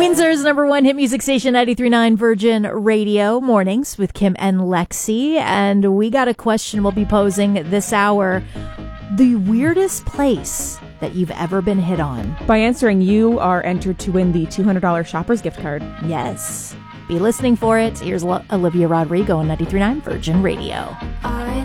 Windsor's number one hit music station, 93.9 Virgin Radio, mornings with Kim and Lexi. And we got a question we'll be posing this hour. The weirdest place that you've ever been hit on. By answering, you are entered to win the $200 Shoppers gift card. Yes. Be listening for it. Here's Olivia Rodrigo on 93.9 Virgin Radio.